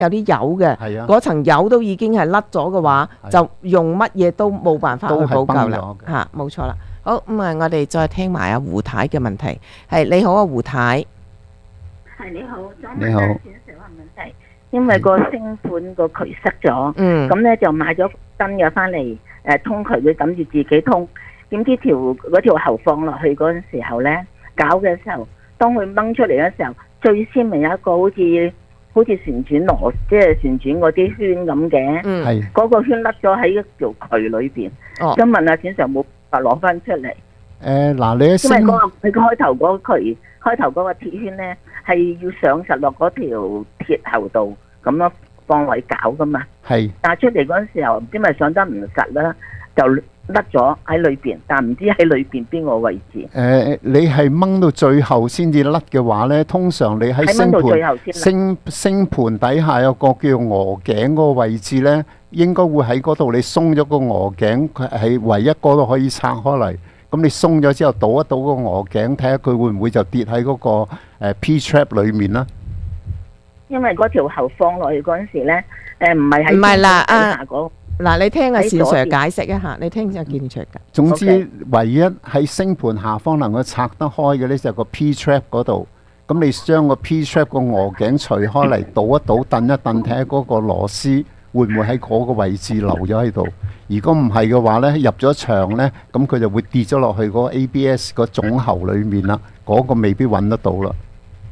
有啲油嘅， 係啊， 嗰層油都已經係甩咗嘅話， 係就用乜嘢都冇辦法去都係補救啦崩咗嘅。 嚇，冇錯啦。好咁啊，我哋再聽埋阿胡太嘅問題。係你好啊，胡太。 係你好，想你好問下少少嘅問題，因為個星盤個渠塞咗， 嗯咁咧就買咗新嘅翻嚟，通渠佢諗住自己通，點知嗰條喉放落去嗰陣時候咧，搞嘅時候，當佢掹出嚟嘅時候，最先咪有一個好似旋轉螺，即係旋轉嗰啲圈咁嘅， 嗯係嗰個圈甩咗喺一條渠裏邊， 哦想問下錢 Sir 冇辦法攞翻出嚟？ 嗱，你嘅因為星佢開頭嗰個渠，開頭嗰個鐵圈咧係要上實落嗰條鐵喉度咁樣放位搞噶嘛， 係但係出嚟嗰陣時候唔知咪上得唔實啦，就甩咗喺裏邊，但唔知喺裏邊邊個位置。 你係掹到最後先至甩嘅話呢，通常你喺喺掹到最後先甩。 星盤底下有個叫鵝頸嗰個位置呢，應該會喺嗰度。你鬆咗個鵝頸，佢係唯一嗰度可以拆開嚟。咁你鬆咗之後，倒一倒個鵝頸，睇下佢會唔會就跌喺嗰個P trap 裏面啦。 因為嗰條喉放落去嗰陣時咧，唔係喺唔係啦底下嗰嗱，你聽阿善喺左 Sir 邊解釋一下，你聽阿健 Sir 解。 總之 OK 唯一喺星盤下方能夠拆得開嘅呢，就係個 P trap 嗰度。咁你將個 P trap 個鵝頸除開嚟，倒一倒，蹬一蹬，睇下嗰個螺絲會唔會喺嗰個位置留咗喺度。如果唔係嘅話呢，入咗牆呢，咁佢就會跌咗落去嗰個 ABS 個總喉裡面啦。嗰個未必揾得到啦。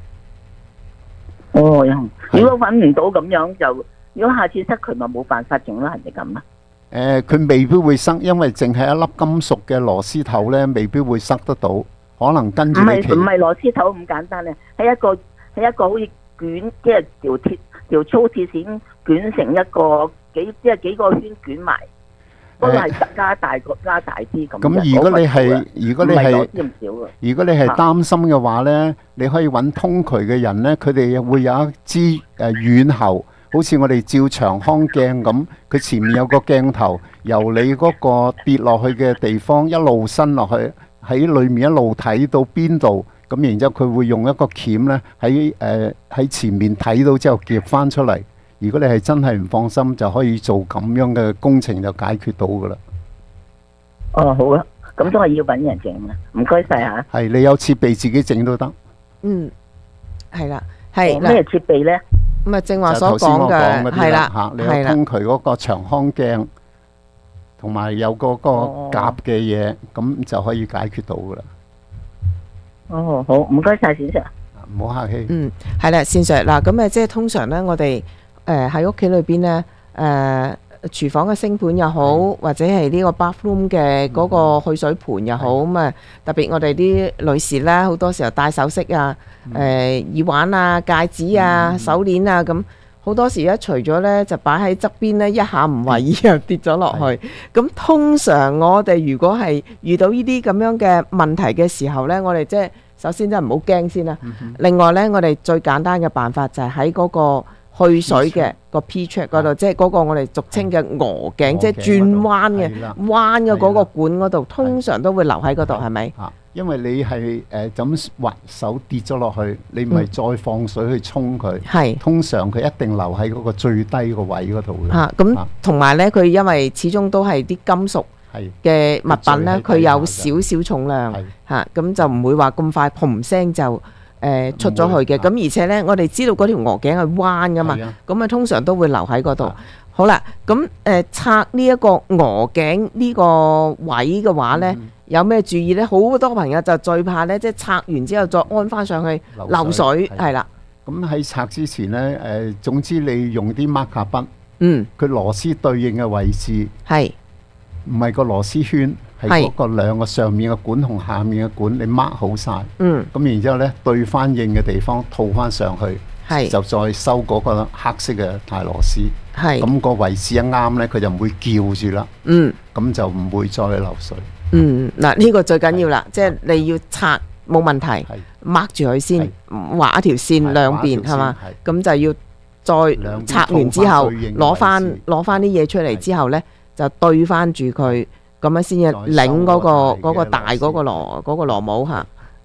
哦，如果揾唔到咁樣就，如果下次塞佢咪冇辦法整啦，係咪咁啊？ 佢未必會塞，因為淨係一粒金屬嘅螺絲頭呢，未必會塞得到。可能跟唔住你係唔係螺絲頭咁簡單咧，係一個好似捲，即係條粗鐵線捲成一個幾個圈捲埋，嗰個係加大啲咁嘅。 咁如果你係如果你係擔心嘅話呢，你可以揾通渠嘅人呢，佢哋會有一支軟喉，好似我哋照長康鏡咁，佢前面有個鏡頭，由你嗰個跌落去嘅地方一路伸落去，喺裏面一路睇到邊度，咁然之後佢會用一個鉗呢喺前面睇到之後夾翻出嚟。如果你係真係唔放心，就可以做咁樣嘅工程就解決到噶啦。 哦，好啊，咁都係要揾人整啦，唔該晒嚇。 係你有設備自己整都得。 嗯，係啦，係咩設備呢？ 咁啊，正話所就頭先我講嘅嗰啲係啦， 嚇，你有通渠嗰個長康鏡，同埋有嗰個夾嘅嘢，咁就可以解決到噶啦。 哦，好，唔該晒，先生。 唔好客氣。 嗯，係啦，善 Sir 嗱，咁即係通常咧，我哋喺屋企裏邊咧，廚房嘅星盤又好，或者係呢個 bathroom 嘅嗰個去水盤又好，咁啊，特別我哋啲女士啦，好多時候戴首飾啊、耳環啊、戒指啊、手鏈啊，咁好多時一除咗咧，就擺喺側邊咧，一下唔為意又跌咗落去。咁通常我哋如果係遇到呢啲咁樣嘅問題嘅時候咧，我哋即係首先真係唔好驚先啦。另外咧，我哋最簡單嘅辦法就係喺嗰個去水嘅個 P trap 嗰度，即係嗰個我哋俗稱嘅鵝頸，即係轉彎嘅彎嘅嗰個管嗰度，通常都會留喺嗰度，係咪？ 因為你係咁滑手跌咗落去，你咪再放水去沖佢。 係通常佢一定留喺嗰個最低個位嗰度嘅。 嚇，咁同埋咧，佢因為始終都係啲金屬嘅物品咧，佢有少少重量嚇，咁就唔會話咁快砰聲就出咗去嘅。咁而且咧，我哋知道嗰條鵝頸係彎噶嘛，咁啊通常都會留喺嗰度。好啦，咁拆呢一個鵝頸呢個位嘅話咧，有咩注意咧？好多朋友就最怕咧，即係拆完之後再安翻上去漏水，係啦。 咁喺拆之前咧，總之你用啲 marker 筆，佢螺絲對應嘅位置係唔係個螺絲圈，係嗰個兩個上面嘅管同下面嘅管，你 mark 好晒。咁然之後咧，對翻應嘅地方套翻上去，就再收嗰個黑色嘅大螺絲。咁個位置一啱咧，佢就唔會叫住啦。咁就唔會再流水。 嗱，呢個最緊要啦，即係你要拆冇問題，mark 住佢先，畫一條線兩邊係嘛，咁就要再拆完之後攞翻啲嘢出嚟之後咧，就對翻住佢，咁樣先至擰嗰個大嗰個螺母嚇。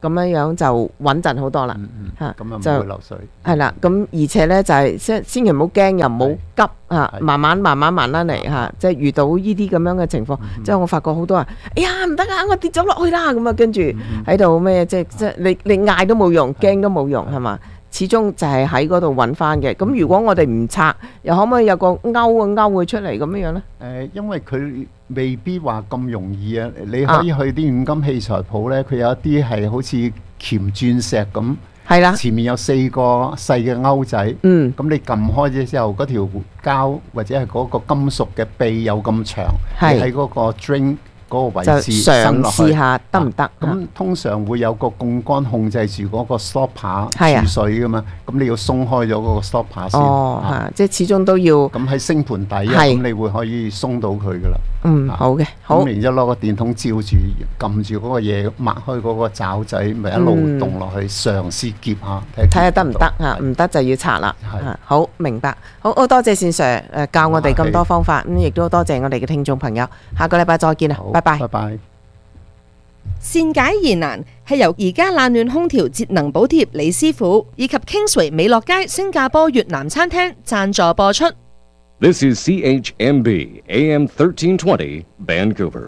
咁樣就穩陣好多啦。 咁啊唔會漏水。 係啦，咁而且咧就係千祈唔好驚，又唔好急嚇，慢慢嚟嚇。即係遇到呢啲咁樣嘅情況，即係我發覺好多人，哎呀唔得啊，我跌咗落去啦咁啊，跟住喺度咩？即係你嗌都冇用，驚都冇用係嘛？始終就係喺嗰度揾翻嘅。咁如果我哋唔拆，又可唔可以有個勾佢出嚟咁樣呢？ 因為佢未必話咁容易啊。你可以去啲五金器材鋪呢，佢有一啲係好似鉗鑽石咁，係啦，前面有4個細嘅勾仔。咁你撳開咗之後，嗰條膠或者係嗰個金屬嘅臂有咁長，你喺嗰個 drain嗰個位置嘗試下得唔得？ 咁通常會有個槓桿控制住嗰個 stopper 注水噶嘛，咁你要鬆開咗嗰個 stopper 先。 即係始終都要。咁喺星盤底啊，咁你會可以鬆到佢噶啦。 好嘅，好。 咁然之後攞個電筒照住，撳住嗰個嘢，擘開嗰個爪仔，咪一路動落去，嘗試夾下，睇下得唔得嚇？唔得就要拆啦。好明白。好多謝善 Sir 教我哋咁多方法，咁亦都多謝我哋嘅聽眾朋友。下個禮拜再見啦，拜拜。 拜拜。 善解疑難係由而家冷暖空調節能補貼李師傅以及 Kingsway 美樂街新加坡越南餐廳贊助播出。 This is CHMB AM 1320 Vancouver。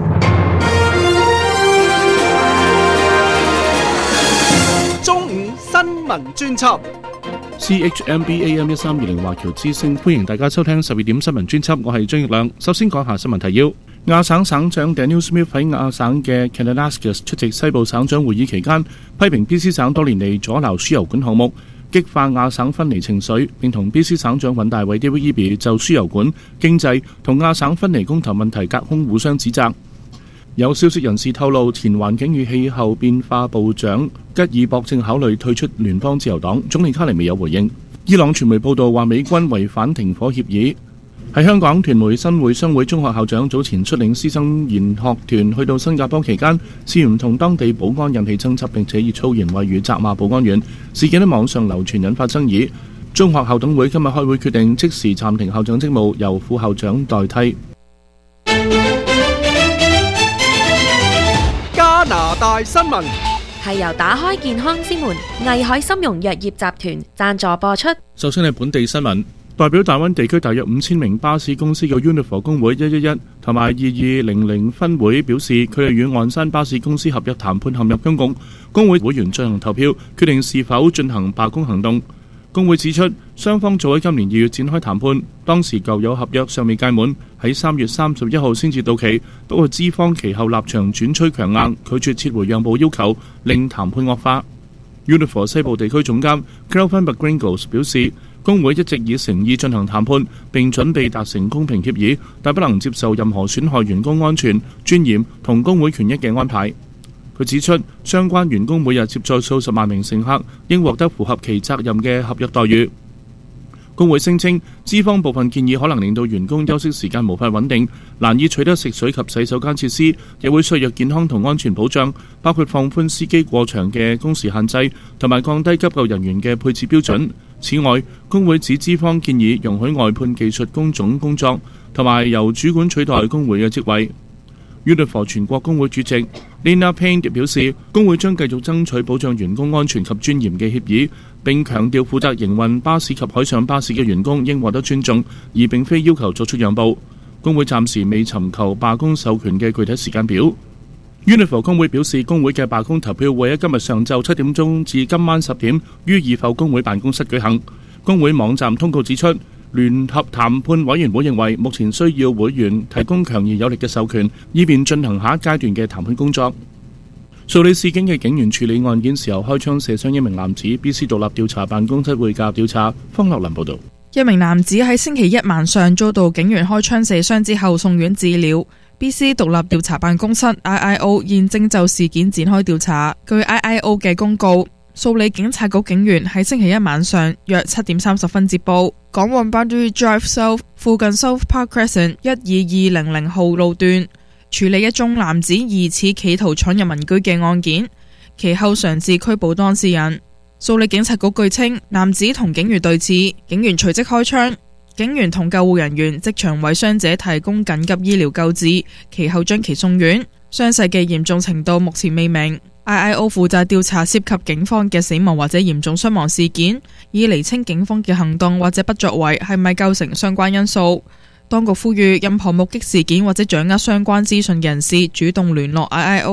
中午新聞專輯。CHMB AM 1320華僑之聲，歡迎大家收聽12點新聞專輯，我係張奕亮。首先講下新聞提要。亞省省長 Daniel Smith 喺亞省嘅 Kananaskis 出席西部省長會議期間，批評 BC 省多年嚟阻撓輸油管項目，激化亞省分離情緒，並同 BC 省長尹大偉 David Eby 就輸油管、經濟同亞省分離公投問題隔空互相指責。有消息人士透露，前環境與氣候變化部長吉爾博正考慮退出聯邦自由黨，總理卡尼未有回應。伊朗傳媒報道話，美軍違反停火協議。喺香港，屯門新會商會中學校長早前率領師生研學團去到新加坡期間，涉嫌同當地保安引起爭執，並且以粗言穢語責罵保安員。事件喺網上流傳，引發爭議。中學校董會今日開會決定即時暫停校長職務，由副校長代替。加拿大新聞係由打開健康之門藝海參茸藥業集團贊助播出。 首先係本地新聞。代表大灣地區大約5000名巴士公司嘅 Unifor 工會111同埋2200分會表示，佢哋與岸山巴士公司合約談判陷入僵局，工會會員進行投票，決定是否進行罷工行動。工會指出，雙方早喺今年2月展開談判，當時舊有合約尚未屆滿，喺3月31號先至到期，不過資方其後立場轉趨強硬，拒絕撤回讓步要求，令談判惡化。Unifor 西部地區總監 Kelvin McGringles 表示，工會一直以誠意進行談判，並準備達成公平協議，但不能接受任何損害員工安全、尊嚴同工會權益嘅安排。佢指出，相關員工每日接載數十萬名乘客，應獲得符合其責任嘅合約待遇。工會聲稱，資方部分建議可能令到員工休息時間無法穩定，難以取得食水及洗手間設施，亦會削弱健康同安全保障，包括放寬司機過長嘅工時限制，同埋降低急救人員嘅配置標準。此外，工會指資方建議容許外判技術工種工作，同埋由主管取代工會嘅職位。Unifor 全國工會主席 Lena Payne 表示，工會將繼續爭取保障員工安全及尊嚴嘅協議，並強調負責營運巴士及海上巴士嘅員工應獲得尊重，而並非要求作出讓步。工會暫時未尋求罷工授權嘅具體時間表。Unifor 工會表示，工會嘅罷工投票會喺今日上晝7點鐘至今晚10點於二埠工會辦公室舉行。工會網站通告指出，聯合談判委員會認為目前需要會員提供強而有力嘅授權，以便進行下一階段嘅談判工作。數理市警嘅警員處理案件時候開槍射傷一名男子，BC 獨立調查辦公室會介入調查。方樂林報導。 一名男子喺星期一晚上遭到警員開槍射傷之後送院治療。BC 獨立調查辦公室 IIO 現正就事件展開調查。據 IIO 嘅公告，素里警察局警員喺星期一晚上約7點30分接報，港旺 Boundary Drive South 附近 South Park Crescent 12200號路段處理一宗男子疑似企圖闖入民居嘅案件，其後嘗試拘捕當事人。素里警察局據稱，男子同警員對峙，警員隨即開槍。警員同救護人員即場為傷者提供緊急醫療救治，其後將其送院。傷勢嘅嚴重程度目前未明。 IIO 負責調查涉及警方嘅死亡或者嚴重傷亡事件，以釐清警方嘅行動或者不作為係咪構成相關因素。當局呼籲任何目擊事件或者掌握相關資訊嘅人士主動聯絡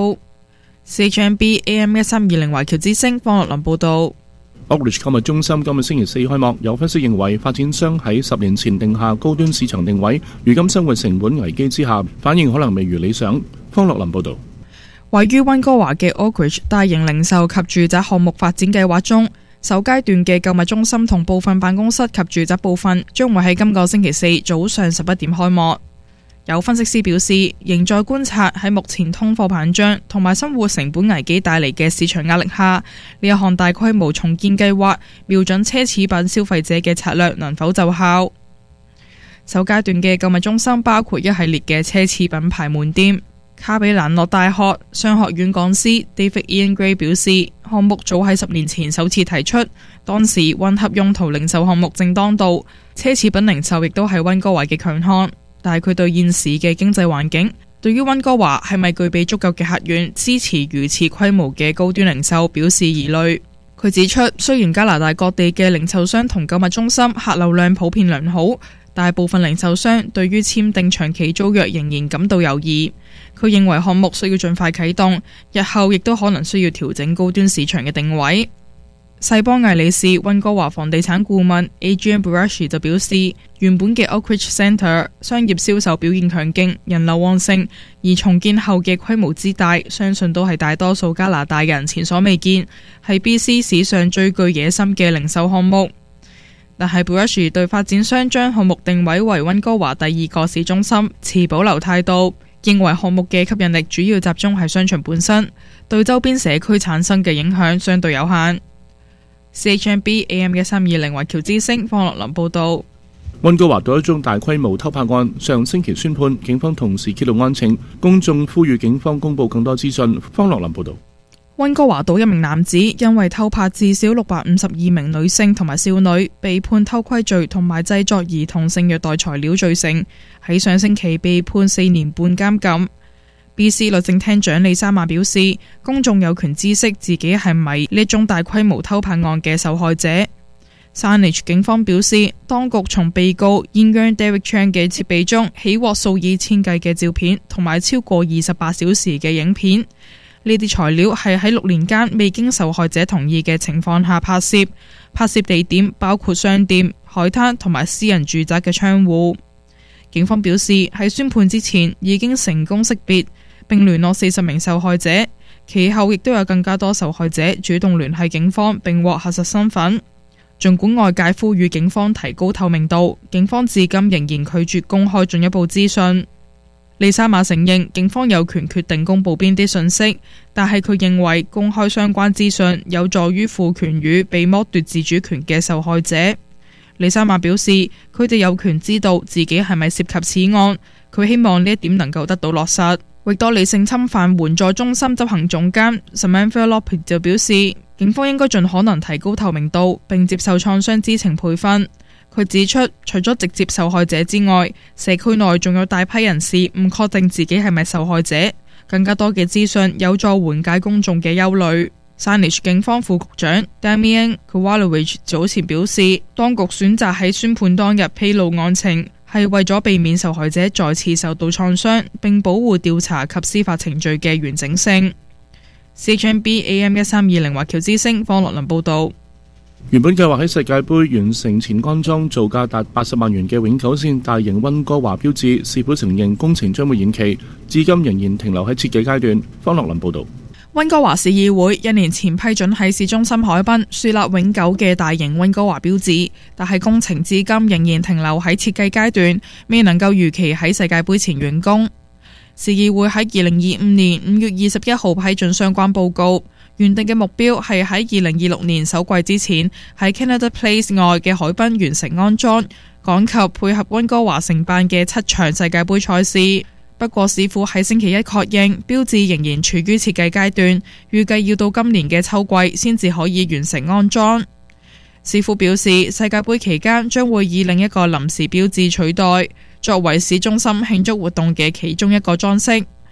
IIO。CHMB AM 1320華僑之聲方樂林報導。 Oakridge 購物中心今日星期四開幕，有分析認為發展商喺10年前定下高端市場定位，如今生活成本危機之下，反應可能未如理想。方樂林報導。 位於溫哥華嘅 Oakridge 大型零售及住宅項目發展計劃中，首階段嘅購物中心同部分辦公室及住宅部分將會喺今個星期四早上11點開幕。有分析師表示，仍在觀察喺目前通貨膨脹同埋生活成本危機帶嚟嘅市場壓力下，呢一項大規模重建計劃瞄準奢侈品消費者嘅策略能否奏效。首階段嘅購物中心包括一系列嘅奢侈品牌門店。卡比蘭諾大學商學院講師 David Ian Gray 表示，項目早喺10年前首次提出，當時混合用途零售項目正當道，奢侈品零售亦都係溫哥華嘅強項。但係佢對現時嘅經濟環境，對於溫哥華係咪具備足夠嘅客源支持如此規模嘅高端零售表示疑慮。佢指出，雖然加拿大各地嘅零售商同購物中心客流量普遍良好，但係部分零售商對於簽訂長期租約仍然感到猶豫。佢認為項目需要盡快啟動，日後亦都可能需要調整高端市場嘅定位。世邦魏理仕溫哥華房地產顧問 Adrian Burashi 就表示，原本嘅 Oakridge Centre 商業銷售表現強勁，人流旺盛，而重建後嘅規模之大，相信都係大多數加拿大人前所未見，係 BC 史上最具野心嘅零售項目。但係 Burashi 對發展商將項目定位為溫哥華第2個市中心持保留態度，認為項目嘅吸引力主要集中喺商場本身，對周邊社區產生嘅影響相對有限。CHMB AM 1320華僑之聲方樂林報導。 溫哥華對一宗大規模偷拍案，上星期宣判，警方同時揭露案情，公眾呼籲警方公佈更多資訊。方樂林報導。 溫哥華島一名男子因為偷拍至少652名女性同埋少女，被判偷窺罪同埋製作兒童性虐待材料罪成，喺上星期被判4年半監禁。BC 律政廳長李莎瑪表示，公眾有權知悉自己係咪呢宗大規模偷拍案嘅受害者。Saanich 警方表示，當局從被告 Inger Derek Chan 嘅設備中起獲數以千計嘅照片同埋超過28小時嘅影片。呢啲材料係喺6年間未經受害者同意嘅情況下拍攝，拍攝地點包括商店、海灘同埋私人住宅嘅窗戶。警方表示，喺宣判之前已經成功識別並聯絡40名受害者，其後亦都有更加多受害者主動聯繫警方並獲核實身份。儘管外界呼籲警方提高透明度，警方至今仍然拒絕公開進一步資訊。李莎瑪承認警方有權決定公佈邊啲信息，但係佢認為公開相關資訊有助於賦權予被剝奪自主權嘅受害者。李莎瑪表示，佢哋有權知道自己係咪涉及此案，佢希望呢一點能夠得到落實。域多利性侵犯援助中心執行總監 Samantha Lopez 就表示，警方應該盡可能提高透明度，並接受創傷知情培訓。佢指出，除咗直接受害者之外，社區內仲有大批人士唔確定自己係咪受害者，更加多嘅資訊有助緩解公眾嘅憂慮。Saanich 警方副局長 Damian Kowalewicz 早前表示，當局選擇喺宣判當日披露案情，係為咗避免受害者再次受到創傷，並保護調查及司法程序嘅完整性。CHMB AM 1320華僑之聲方樂林報導。 原本計劃喺世界盃完成前安裝造價達80萬元嘅永久線大型溫哥華標誌，市府承認工程將會延期，至今仍然停留喺設計階段。方樂林報導。 溫哥華市議會1年前批准喺市中心海濱樹立永久嘅大型溫哥華標誌，但係工程至今仍然停留喺設計階段，未能夠如期喺世界盃前完工。市議會喺2025年5月21號批准相關報告，原定嘅目標係喺2026年首季之前喺 Canada Place 外嘅海濱完成安裝，趕及配合溫哥華承辦嘅7場世界盃賽事。不過市府喺星期一確認，標誌仍然處於設計階段，預計要到今年嘅秋季先至可以完成安裝。市府表示，世界盃期間將會以另一個臨時標誌取代，作為市中心慶祝活動嘅其中一個裝飾。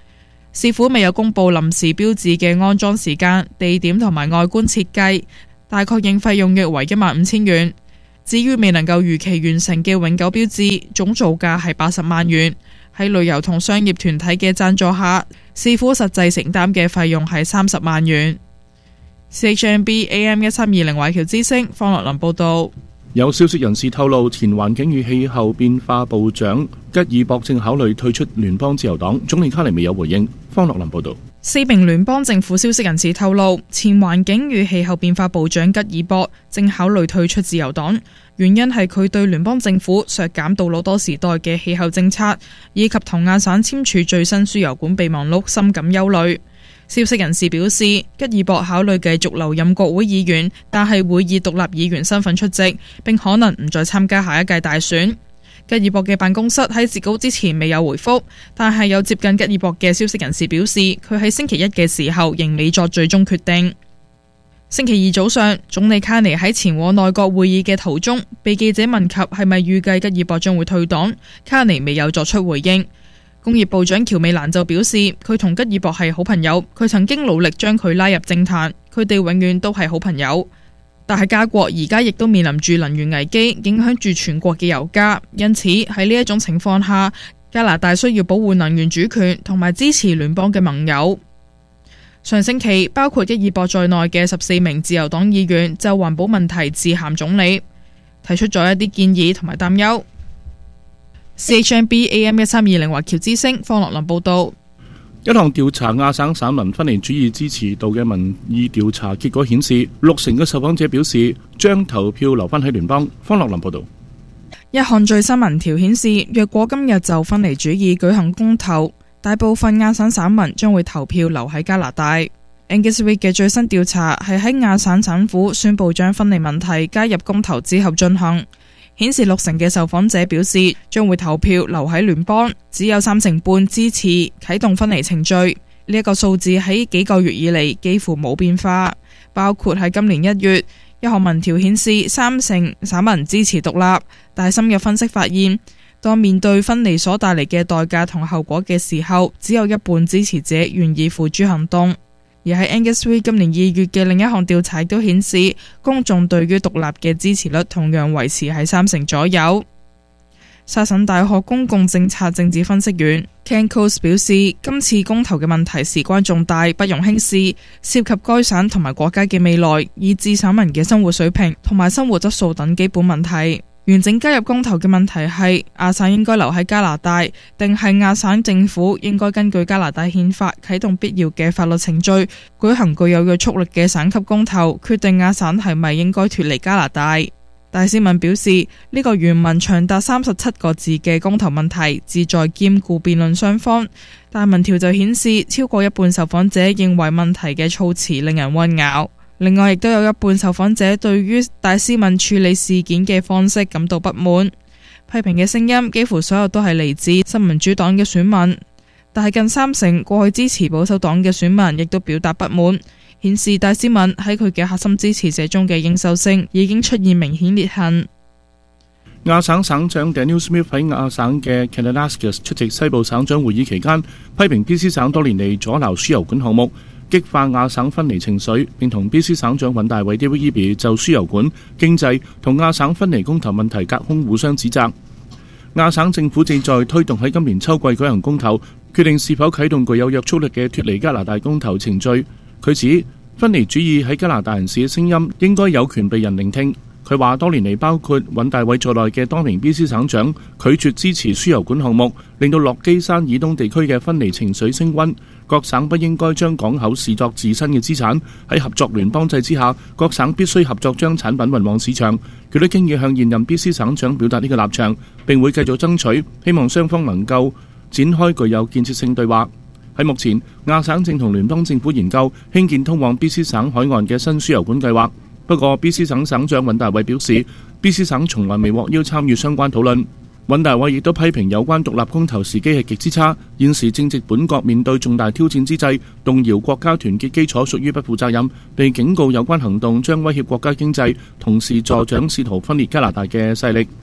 市府未有公布臨時標誌嘅安裝時間、地點同埋外觀設計，大確認費用約為15000元。至於未能夠如期完成嘅永久標誌，總造價係80萬元。喺旅遊同商業團體嘅贊助下，市府實際承擔嘅費用係30萬元。CHMB AM 1320華僑之聲方樂林報道。 有消息人士透露，前環境與氣候變化部長吉爾博正考慮退出聯邦自由黨，總理卡尼未有回應。方樂林報道。 4名聯邦政府消息人士透露，前環境與氣候變化部長吉爾博正考慮退出自由黨，原因係佢對聯邦政府削減杜魯多時代嘅氣候政策，以及同亞省簽署最新輸油管備忘錄深感憂慮。消息人士表示，吉爾博考慮繼續留任國會議員，但係會以獨立議員身份出席，並可能唔再參加下一屆大選。吉爾博嘅辦公室喺截稿之前未有回覆，但係有接近吉爾博嘅消息人士表示，佢喺星期一嘅時候仍未作最終決定。星期二早上，總理卡尼喺前往內閣會議嘅途中，被記者問及係咪預計吉爾博將會退黨，卡尼未有作出回應。工業部長喬美蘭就表示，佢同吉爾博係好朋友，佢曾經努力將佢拉入政壇，佢哋永遠都係好朋友。但係加國而家亦都面臨住能源危機，影響住全國嘅油價，因此喺呢一種情況下，加拿大需要保護能源主權同埋支持聯邦嘅盟友。上星期，包括吉爾博在內嘅14名自由黨議員就環保問題致函總理，提出咗一啲建議同埋擔憂。CHMB AM 1320華僑之聲方樂林報道。 一項調查亞省省民分離主義支持度嘅民意調查結果顯示，60%嘅受訪者表示將投票留返喺聯邦。方樂林報道。 一項最新民調顯示，若果今日就分離主義舉行公投，大部分亞省省民將會投票留喺加拿大。Angus Reid 嘅最新調查係喺亞省省府宣布將分離問題加入公投之後進行，顯示60%嘅受訪者表示將會投票留喺聯邦，只有35%支持啟動分離程序。呢一個數字喺幾個月以嚟幾乎冇變化，包括喺今年1月，一項民調顯示30%省民支持獨立，但係深入分析發現，當面對分離所帶嚟嘅代價同後果嘅時候，只有一半支持者願意付諸行動。而喺 Angus Reid 今年2月嘅另一項調查都顯示，公眾對於獨立嘅支持率同樣維持喺30%左右。薩省大學公共政策政治分析員 Ken Coates 表示，今次公投嘅問題事關重大，不容輕視，涉及該省同埋國家嘅未來，以至省民嘅生活水平同埋生活質素等基本問題。完整加入公投嘅問題係亞省應該留喺加拿大，定係亞省政府應該根據加拿大憲法啟動必要嘅法律程序，舉行具有約束力嘅省級公投，決定亞省係咪應該脫離加拿大。戴斯文表示，呢個原文長達37個字嘅公投問題旨在兼顧辯論雙方，但民調就顯示超過一半受訪者認為問題嘅措辭令人混淆。另外，亦都有一半受訪者對於戴斯文處理事件嘅方式感到不滿，批評嘅聲音幾乎所有都係嚟自新民主黨嘅選民，但係近30%過去支持保守黨嘅選民亦都表達不滿，顯示戴斯文喺佢嘅核心支持者中嘅認受性已經出現明顯裂痕。 亞省省長 Daniel Smith 喺亞省嘅 Kananaskis 出席西部省長會議期間，批評 BC 省多年嚟阻撓輸油管項目，激化亞省分離情緒，並同 BC 省長尹大偉 David Eby 就輸油管、經濟同亞省分離公投問題隔空互相指責。亞省政府正在推動喺今年秋季舉行公投，決定是否啟動具有約束力嘅脫離加拿大公投程序。佢指分離主義喺加拿大人士嘅聲音應該有權被人聆聽。佢話多年嚟，包括尹大偉在內嘅多名 BC 省長拒絕支持輸油管項目，令到落基山以東地區嘅分離情緒升溫。各省不應該將港口視作自身嘅資產。喺合作聯邦制之下，各省必須合作將產品運往市場。佢都經已向現任 BC 省長表達呢個立場，並會繼續爭取，希望雙方能夠展開具有建設性對話。喺目前，亞省正同聯邦政府研究興建通往 BC 省海岸嘅新輸油管計劃。不過 BC 省省長尹大偉表示 BC 省從來未獲邀參與相關討論。尹大偉亦都批評有關獨立公投時機係極之差，現時正值本國面對重大挑戰之際，動搖國家團結基礎屬於不負責任，被警告有關行動將威脅國家經濟，同時助長試圖分裂加拿大嘅勢力。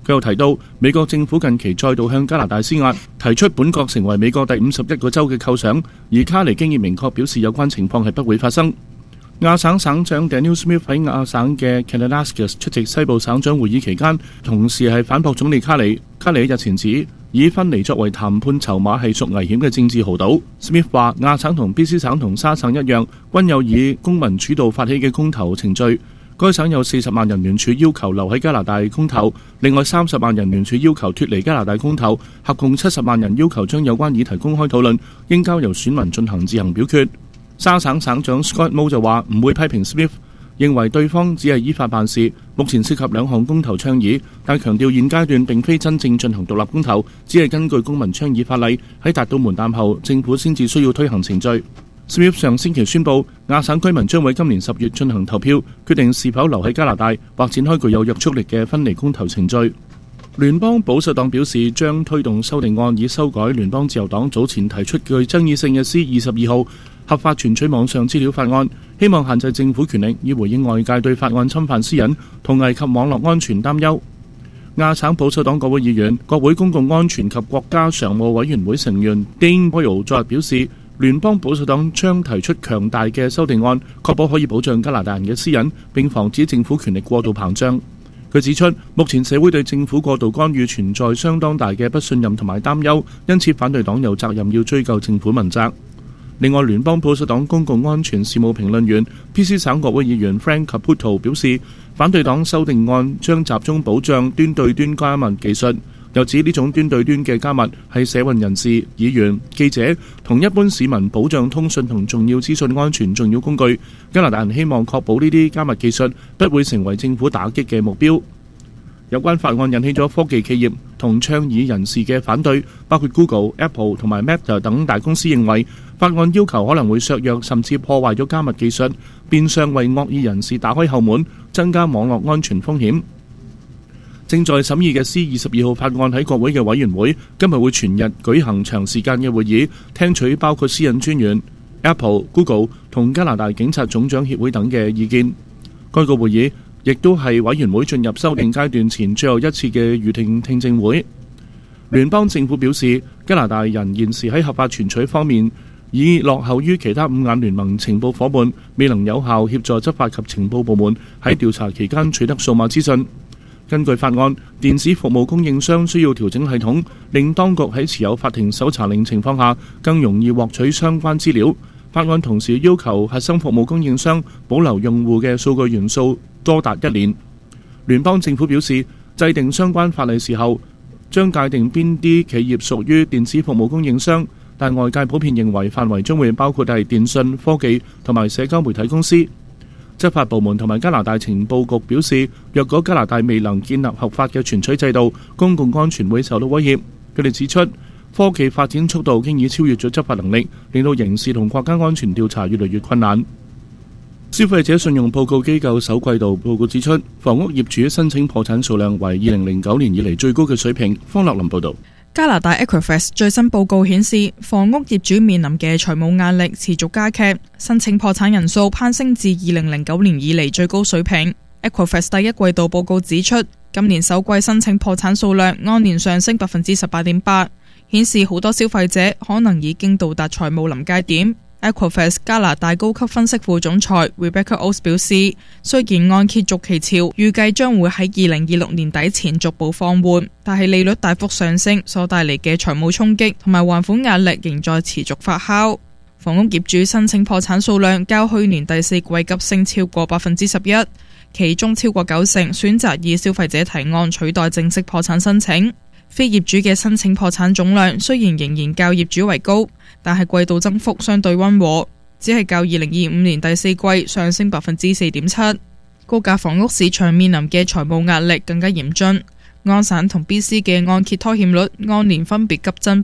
佢又提到，美國政府近期再度向加拿大施壓，提出本國成為美國第51個州嘅構想，而卡尼經已明確表示有關情況係不會發生。亞省省長 Daniel Smith 喺亞省嘅 Kananaskis 出席西部省長會議期間，同時係反駁總理卡尼。卡尼日前指以分離作為談判籌碼係屬危險嘅政治豪賭。Smith 話亞省同 BC 省同沙省一樣，均有以公民主導發起嘅公投程序。該省有40萬人聯署要求留喺加拿大公投，另外30萬人聯署要求脫離加拿大公投，合共70萬人要求將有關議題公開討論，應交由選民進行自行表決。沙省省長 Scott Moe 就話唔會批評 Smith， 認為對方只係依法辦事。目前涉及2項公投倡議，但強調現階段並非真正進行獨立公投，只係根據公民倡議法例，喺達到門檻後，政府先至需要推行程序。Smith 上星期宣布，亞省居民將會今年10月進行投票，決定是否留喺加拿大或展開具有約束力嘅分離公投程序。聯邦保守黨表示將推動修訂案，以修改聯邦自由黨早前提出具爭議性嘅 C22 號合法存取網上資料法案，希望限制政府權力，以回應外界對法案侵犯私隱同危及網絡安全擔憂。亞省保守黨國會議員、國會公共安全及國家常務委員會成員 Dane Boyle 昨日表示，聯邦保守黨將提出強大嘅修訂案，確保可以保障加拿大人嘅私隱，並防止政府權力過度膨脹。佢指出，目前社會對政府過度干預存在相當大嘅不信任同埋擔憂，因此反對黨有責任要追究政府問責。另外，聯邦保守黨公共安全事務評論員 PC 省國會議員 Frank Caputo 表示，反對黨修訂案將集中保障端對端加密技術，又指呢種端對端嘅加密係社運人士、議員、記者同一般市民保障通訊同重要資訊安全重要工具。加拿大人希望確保呢啲加密技術不會成為政府打擊嘅目標。有關法案引起咗科技企業同倡議人士嘅反對，包括 Google、Apple 同埋 Meta 等大公司認為法案要求可能會削弱甚至破壞咗加密技術，變相為惡意人士打開後門，增加網絡安全風險。正在審議嘅 C22 號法案喺國會嘅委員會今日會全日舉行長時間嘅會議，聽取包括私隱專員、Apple、Google 同加拿大警察總長協會等嘅意見。該個會議亦都係委員會進入修訂階段前最後一次嘅預定聽證會。聯邦政府表示，加拿大人現時喺合法存取方面已落後於其他5眼聯盟情報夥伴，未能有效協助執法及情報部門喺調查期間取得數碼資訊。根據法案，電子服務供應商需要調整系統，令當局喺持有法庭搜查令情況下更容易獲取相關資料。法案同時要求核心服務供應商保留用戶嘅數據元素多達1年。聯邦政府表示，制定相關法例時候將界定邊啲企業屬於電子服務供應商，但外界普遍認為範圍將會包括係電信、科技同埋社交媒體公司。執法部門同埋加拿大情報局表示，若果加拿大未能建立合法嘅存取制度，公共安全會受到威脅。佢哋指出，科技發展速度經已超越咗執法能力，令到刑事同國家安全調查越嚟越困難。消費者信用報告機構首季度報告指出，房屋業主申請破產數量為2009年以嚟最高嘅水平。方樂林報導。 加拿大 Equifax 最新報告顯示，房屋業主面臨嘅財務壓力持續加劇，申請破產人數攀升至2009年以嚟最高水平。Equifax 第一季度報告指出，今年首季申請破產數量按年上升 18.8%， 顯示好多消費者可能已經到達財務臨界點。Equifax 加拿大高級分析副總裁 Rebecca Oates 表示，雖然按揭續期潮預計將會喺2026年底前逐步放緩，但係利率大幅上升所帶嚟嘅財務衝擊同埋還款壓力仍在持續發酵。房屋業主申請破產數量較去年第四季急升超過 11%， 其中超過90%選擇以消費者提案取代正式破產申請。非業主嘅申請破產總量雖然仍然較業主為高，但係季度增幅相對溫和，只係較2025年第四季上升 4.7%。 高價房屋市場面臨嘅財務壓力更加嚴峻，安省同 BC 嘅按揭拖欠率按年分別急增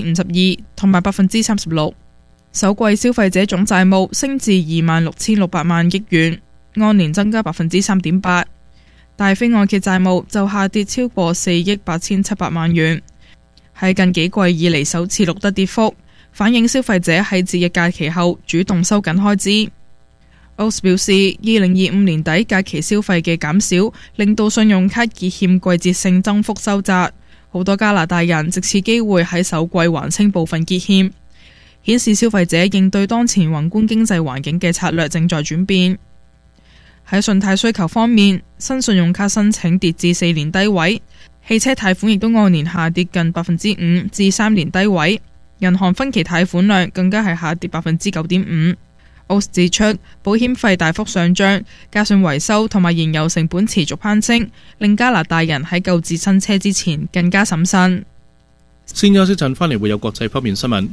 52% 同埋 36%。 首季消費者總債務升至 26,600 萬億元，按年增加 3.8%，大非按揭債務就下跌超過4億8,700萬元，喺近幾季以嚟首次錄得跌幅，反映消費者喺節日假期後主動收緊開支。 Oz 表示，2025年底假期消費嘅減少，令到信用卡結欠季節性增幅收窄。好多加拿大人藉此機會喺首季還清部分結欠，顯示消費者應對當前宏觀經濟環境嘅策略正在轉變。喺信貸需求方面，新信用卡申請跌至4年低位，汽車貸款亦都按年下跌近 5% 至3年低位，銀行分期貸款量更加係下跌 9.5%。Oz 指出，保險費大幅上漲，加上維修同埋燃油成本持續攀升，令加拿大人喺購置新車之前更加審慎。 先休息陣，翻嚟會有國際方面新聞。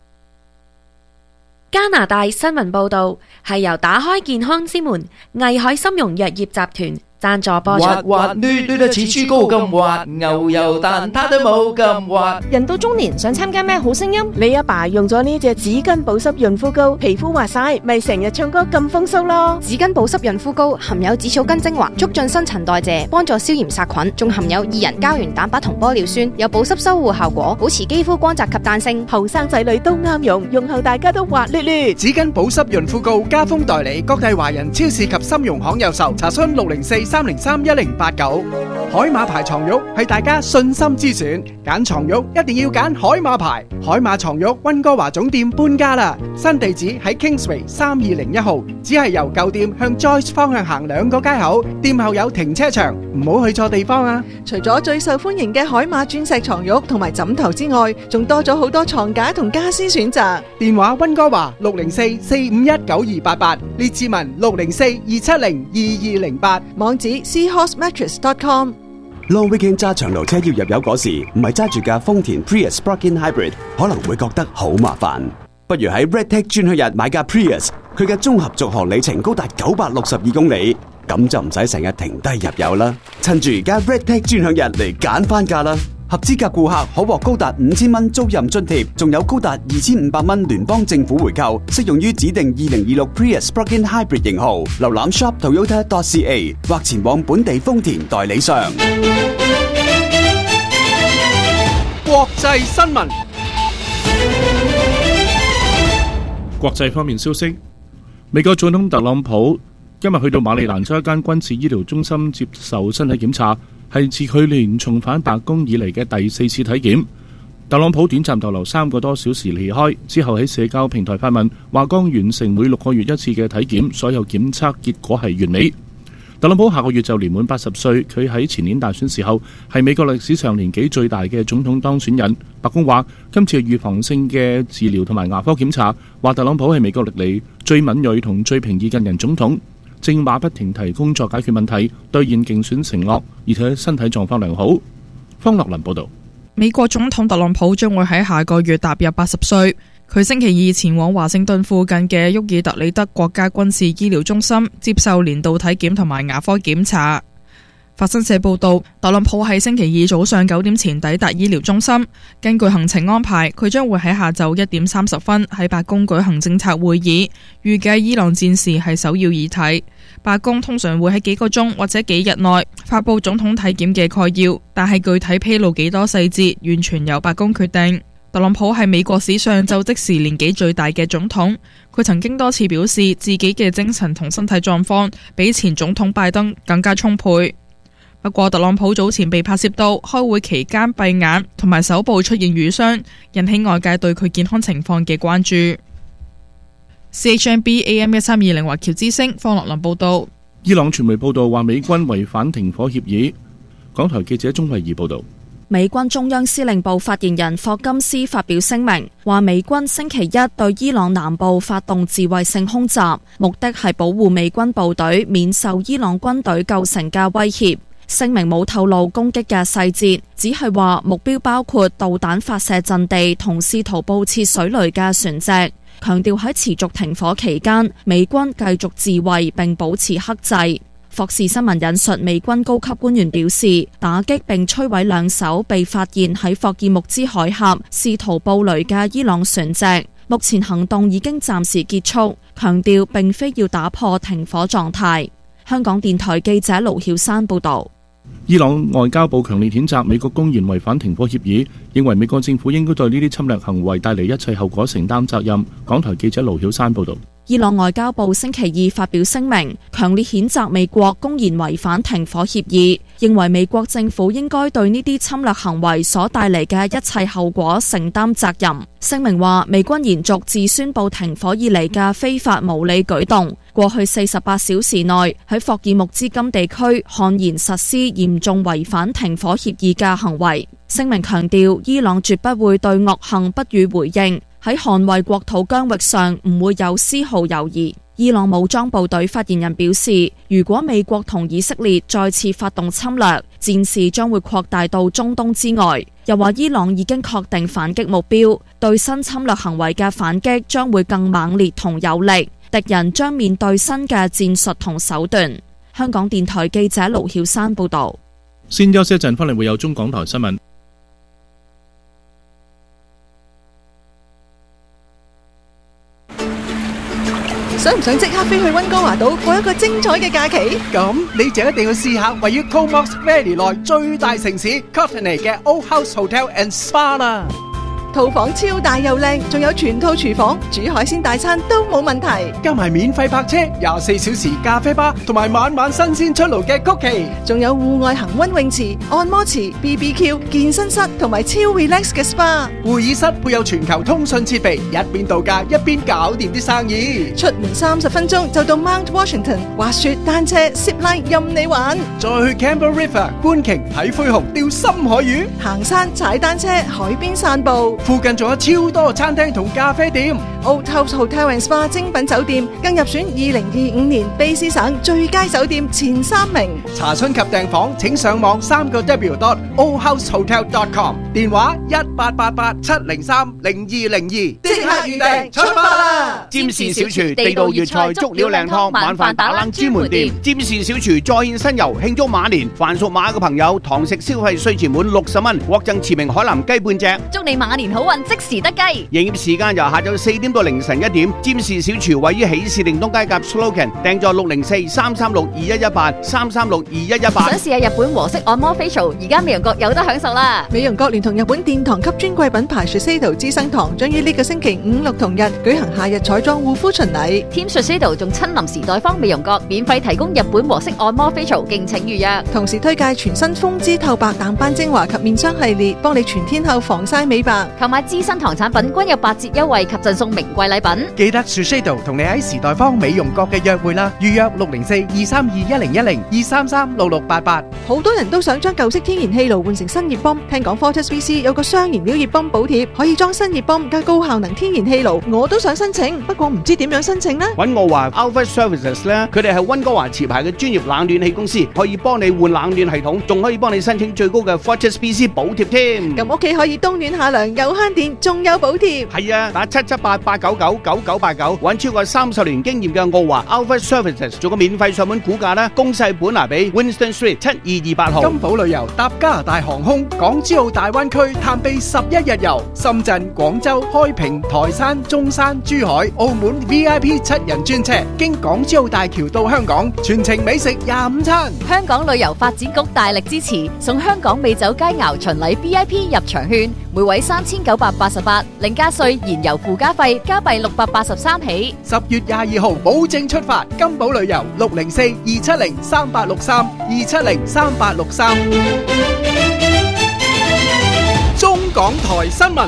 加拿大新聞報導係由打開健康之門藝海參茸藥業集團贊助播出。 滑捋捋得似豬膏咁滑，牛油蛋撻都冇咁滑。 人到中年想參加咩好聲音？ 你阿爸用咗呢隻紙巾保濕潤膚膏，皮膚滑晒，咪成日唱歌咁風騷咯。 紙巾保濕潤膚膏含有紫草根精華，促進新陳代謝，幫助消炎殺菌，仲含有2人膠原蛋白同玻尿酸，有保濕修護效果，保持肌膚光澤及彈性。 後生仔女都啱用，用後大家都滑捋捋。 紙巾保濕潤膚膏加封代理各大華人超市及參茸行有售，查詢604-303-1089。海馬牌床褥係大家信心之選，揀床褥一定要揀海馬牌。海馬床褥溫哥華總店搬家啦，新地址喺 Kingsway 3201號，只係由舊店向 Joyce 方向行2個街口，店後有停車場，唔好去錯地方啊！ 除咗最受歡迎嘅海馬鑽石床褥同埋枕頭之外，仲多咗好多床架同家私選擇。 電話溫哥華604-451-9288，列治文604-270-2208， 網址 seahorsemattress.com。 Long weekend 揸長途車要入油嗰時，唔係揸住架豐田 Prius Plug-in Hybrid， 可能會覺得好麻煩。不如喺 Redtech 專享日買架 Prius， 佢嘅綜合續航里程高達962公里，咁就唔使成日停低入油啦。趁住而家 Redtech 專享日嚟揀翻價啦！合資格顧客可獲高達5000蚊租賃津貼，仲有高達2500蚊聯邦政府回購，適用於指定2026 Prius Plug-in Hybrid 型號。瀏覽 shop.toyota.ca 或前往本地豐田代理商。 國際新聞。 國際方面消息，美國總統特朗普今日去到馬里蘭州一間軍事醫療中心接受身體檢查，係自去年重返白宮以嚟嘅第4次體檢。特朗普短暫逗留3個多小時離開之後，喺社交平台發文話剛完成每6個月一次嘅體檢，所有檢測結果係完美。特朗普下個月就年滿80歲，佢喺前年大選時候係美國歷史上年紀最大嘅總統當選人。白宮話今次預防性嘅治療同埋牙科檢查，話特朗普係美國歷嚟最敏銳同最平易近人總統，正馬不停蹄工作解決問題，兌現競選承諾，而且身體狀況良好。方樂林報導。 美國總統特朗普將會喺下個月踏入80歲。佢星期二前往華盛頓附近嘅沃爾特里德國家軍事醫療中心接受年度體檢同埋牙科檢查。法新社報道，特朗普喺星期二早上9點前抵達醫療中心。根據行程安排，佢將會喺下晝1點30分喺白宮舉行政策會議，預計伊朗戰事係首要議題。白宮通常會喺幾個鐘或者幾日內發佈總統體檢嘅概要，但係具體披露幾多細節，完全由白宮決定。特朗普係美國史上就職時年紀最大嘅總統，佢曾經多次表示自己嘅精神同身體狀況比前總統拜登更加充沛。不過特朗普早前被拍攝到開會期間閉眼同埋手部出現瘀傷，引起外界對佢健康情況嘅關注。CHMB AM1320 華僑之聲方樂林報道。 伊朗傳媒報道話美軍違反停火協議。港台記者鍾慧儀報道。 美軍中央司令部發言人霍金斯發表聲明，話美軍星期一對伊朗南部發動自衛性空襲，目的係保護美軍部隊免受伊朗軍隊構成嘅威脅。聲明冇透露攻擊嘅細節，只係話目標包括導彈發射陣地同試圖布設水雷嘅船隻，強調喺持續停火期間，美軍繼續自衛並保持克制。霍士新聞引述美軍高級官員表示，打擊並摧毀2艘被發現喺霍爾木茲海峽試圖布雷嘅伊朗船隻，目前行動已經暫時結束，強調並非要打破停火狀態。香港電台記者盧曉珊報道。 伊朗外交部強烈譴責美國公然違反停火協議，認為美國政府應該對呢啲侵略行為帶嚟一切後果承擔責任。港台記者盧曉珊報道。 伊朗外交部星期二發表聲明，強烈譴責美國公然違反停火協議，認為美國政府應該對呢啲侵略行為所帶嚟嘅一切後果承擔責任。聲明話，美軍延續自宣布停火以嚟嘅非法無理舉動，過去48小時內喺霍爾木茲金地區悍然實施嚴重違反停火協議嘅行為。聲明強調，伊朗絕不會對惡行不予回應，喺捍衛國土疆域上唔會有絲毫猶豫。伊朗武裝部隊發言人表示，如果美國同以色列再次發動侵略，戰事將會擴大到中東之外。又話伊朗已經確定反擊目標，對新侵略行為嘅反擊將會更猛烈同有力，敵人將面對新嘅戰術同手段。香港電台記者盧曉珊報導。 先休息一陣，翻嚟會有中港台新聞。 想唔想即刻飛去溫哥華島過一個精彩嘅假期？ 咁你就一定要試下位於 Comox Valley 內最大城市 Courtenay 嘅 Old House Hotel and Spa 啦。 套房超大又靚，仲有全套廚房，煮海鮮大餐都冇問題。 加埋免費泊車、24小時咖啡吧，同埋晚晚新鮮出爐嘅曲奇， 仲有戶外恒溫泳池、按摩池、BBQ、健身室同埋超 relax 嘅 SPA。 會議室配有全球通訊設備，一邊度假一邊搞掂啲生意。 出門30分鐘就到 Mount Washington， 滑雪、單車、zip line 任你玩。 再去 Campbell River 觀鯨、睇灰熊、釣深海魚， 行山、踩單車、海邊散步。 附近仲有超多餐廳同咖啡店。 Old House Hotel and Spa 精品酒店更入選2025年卑詩省最佳酒店前3名。 查詢及訂房請上網3w.oldhousehotel.com， 電話1888-703-0202， 即刻預訂出發啦！ 占士小廚地道粵菜足料靚湯晚飯打冷專門店，占士小廚再現新猷慶祝馬年，凡屬馬嘅朋友堂食消費稅前滿60蚊，獲贈馳名海南雞半隻， 祝你馬年好運即時得雞。 營業時間由下晝4點到凌晨1點。占士小廚位於喜事定東街夾 Slogan， 訂座604-336-2118，336-2118。 想試下日本和式按摩 facial， 而家美容閣有得享受啦！ 美容閣聯同日本殿堂級專櫃品牌 Shiseido 資生堂將於呢個星期5、6同日舉行夏日彩妝護膚巡禮。 Team Shiseido 仲親臨時代坊美容閣，免費提供日本和式按摩 facial， 敬請預約。 同時推介全新風姿透白淡斑精華及面霜系列，幫你全天候防曬美白。 購買資生堂產品均有8折優惠及贈送名貴禮品。 記得 Shiseido 同你喺時代坊美容閣嘅約會啦，預約604-232-1010，233-6688。 好多人都想將舊式天然氣爐換成新熱泵，聽講 Fortis VC 有個雙燃料熱泵補貼，可以裝新熱泵加高效能天然氣爐，我都想申請，不過唔知點樣申請呢？ 揾我話 Alpha Services 咧，佢哋係溫哥華持牌嘅專業冷暖氣公司，可以幫你換冷暖系統，仲可以幫你申請最高嘅 Fortis VC 補貼添。 咁屋企可以冬暖夏涼，又慳電，仲有補貼。 係啊，打778-899-9989，揾超過30年經驗嘅奧華 Alpha Services 做個免費上門估價啦，公細本拿比 Winston Street 7228號。 金寶旅遊搭加拿大航空港珠澳大灣區探秘11日遊，深圳、廣州、開平、台山、中山、珠海、澳門 VIP 7人專車，經港珠澳大橋到香港，全程美食25餐。 香港旅遊發展局大力支持，送香港美酒佳肴巡禮 VIP 入場券，每位3988，另加稅、燃油附加費，加幣683起。 10月22號保證出發，金寶旅遊604-270-3863，270-3863。中港台新聞。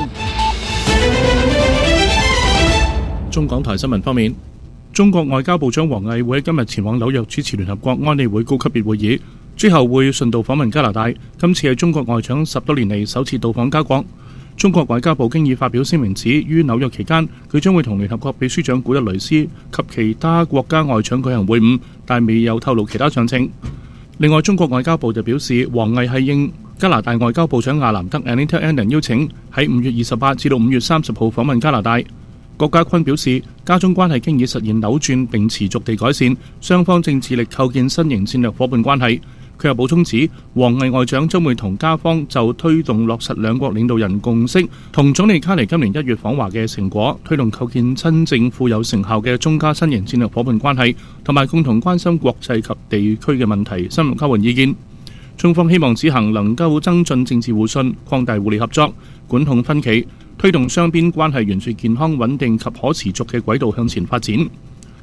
中港台新聞方面，中國外交部長王毅會喺今日前往紐約主持聯合國安理會高級別會議，之後會順道訪問加拿大。今次係中國外長10多年嚟首次到訪加國。中國外交部經已發表聲明指，於紐約期間，佢將會同聯合國秘書長古特雷斯及其他國家外長舉行會晤，但未有透露其他詳情。另外，中國外交部就表示，王毅係應加拿大外交部長亞南德 Anita Anand 邀請，喺5月28至到5月30號訪問加拿大。郭家坤表示，加中關係經已實現扭轉並持續地改善，雙方正致力構建新型戰略夥伴關係。佢又補充指，王毅外長將會同加方就推動落實兩國領導人共識，同總理卡尼今年1月訪華嘅成果，推動構建真正富有成效嘅中加新型戰略夥伴關係，同埋共同關心國際及地區嘅問題，深入交換意見。中方希望此行能夠增進政治互信，擴大互利合作，管控分歧，推動雙邊關係沿住健康穩定及可持續嘅軌道向前發展。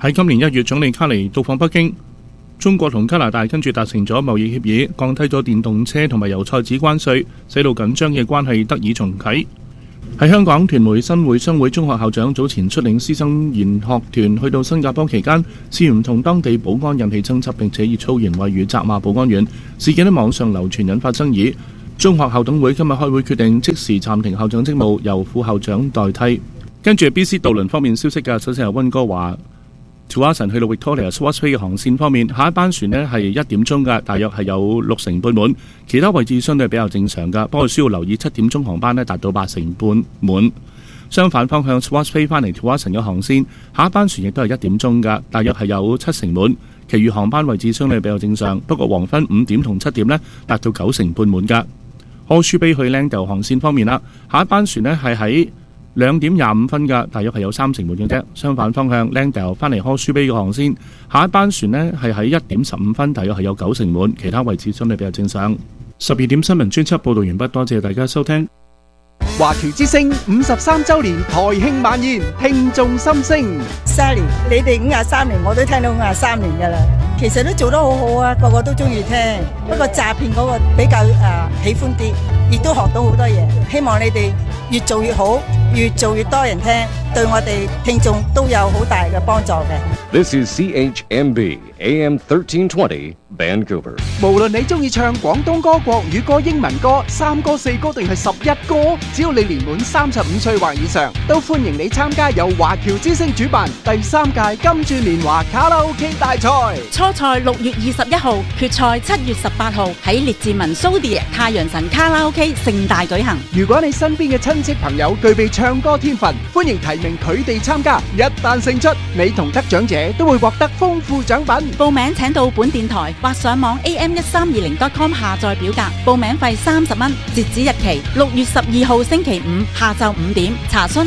喺今年1月，總理卡尼到訪北京，中國同加拿大跟住達成咗貿易協議，降低咗電動車同埋油菜籽關稅，使到緊張嘅關係得以重啟。喺香港，屯門新會商會中學校長早前率領師生研學團去到新加坡期間，涉嫌同當地保安引起爭執，並且以粗言穢語責罵保安員，事件喺網上流傳，引發爭議。中學校董會今日開會決定即時暫停校長職務，由副校長代替。跟住 BC 渡輪方面消息嘅，首先係溫哥華 Tsawwassen 去到 Victoria Swartz Bay 嘅航線方面，下一班船呢係1點鐘嘅，大約係有6成半滿，其他位置相對比較正常嘅，不過需要留意7點鐘航班呢達到8成半滿。相反方向 Swartz Bay 翻嚟 Tsawwassen 嘅航線，下一班船亦都係1點鐘嘅，大約係有7成滿，其餘航班位置相對比較正常，不過黃昏5點同7點呢達到9成半滿嘅。Horseshoe Bay 去 Langdale 航線方面啦，下一班船呢係喺2點25分嘅，大約係有3成滿嘅啫。相反方向 Langdale 翻嚟 Horseshoe Bay 嘅航線，下一班船呢係喺1點15分，大約係有9成滿，其他位置相對比較正常。12點新聞專輯報導完畢，多謝大家收聽。 華僑之星53週年台慶晚宴，聽眾心聲。 30年，你哋53年，我都聽到53年㗎啦。其實都做得好好啊，個個都中意聽。不過詐騙嗰個比較喜歡啲，亦都學到好多嘢。希望你哋越做越好，越做越多人聽，對我哋聽眾都有好大嘅幫助嘅。 This is CHMB AM 1320 Vancouver。 無論你中意唱廣東歌、國語歌、英文歌、3歌、4歌定係11歌，只要你年滿35歲或以上，都歡迎你參加由華僑之星主辦第3屆金鑽年華卡拉 OK 大賽。 初賽6月21號，決賽7月18號喺列治文蘇迪太陽神卡拉 OK 盛大舉行。 如果你身邊嘅親戚朋友具備唱歌天分，歡迎提名佢哋參加。一旦勝出，你同得獎者都會獲得豐富獎品。 報名請到本電台或上網 am1320.com 下載表格，報名費30蚊，截止日期6月12號星期五下晝5點。查詢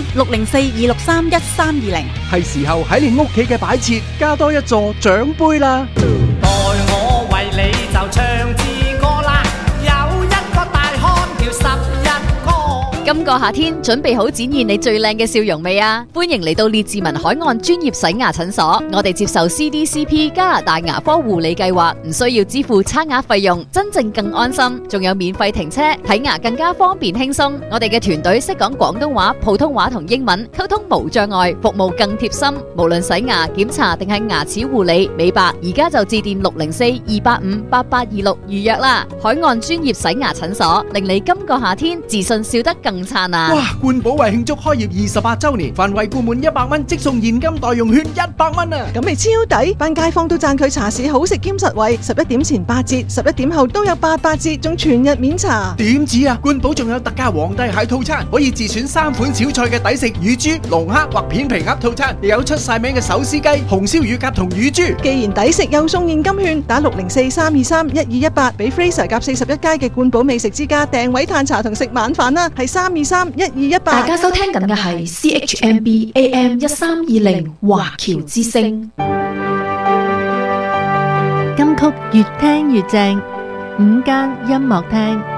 604-263-1320。 係時候喺你屋企嘅擺設加多一座獎杯啦！ 待我為你就唱支歌啦，有一個大漢叫11哥。 今個夏天準備好展現你最靚嘅笑容未啊？歡迎嚟到列治文海岸專業洗牙診所，我哋接受 CDCP 加拿大牙科護理計劃，唔需要支付差額費用，真正更安心，仲有免費停車，睇牙更加方便輕鬆。我哋嘅團隊識講廣東話、普通話同英文，溝通無障礙，服務更貼心。無論洗牙、檢查定係牙齒護理、美白，而家就致電604-285-8826預約啦。海岸專業洗牙診所，令你今個夏天自信笑得更燦爛。 哇！冠寶為慶祝開業28週年，凡惠顧滿100蚊即送現金代用券100蚊啊！ 咁咪超抵，班街坊都讚佢茶市好食兼實惠，11點前8折，11點後都有88折，仲全日免茶。 點止啊！冠寶仲有特價皇帝蟹套餐，可以自選3款小菜嘅抵食乳豬、龍蝦或片皮鴨套餐，又有出晒名嘅手撕雞、紅燒乳鴿同乳豬。 既然抵食又送現金券，打604-323-1218，俾 Fraser 夾41街嘅冠寶美食之家訂位嘆茶同食晚飯啦，係323-1218。 大家收聽緊嘅係 CHMB AM 1320華僑之聲。 金曲越聽越正，午間音樂廳。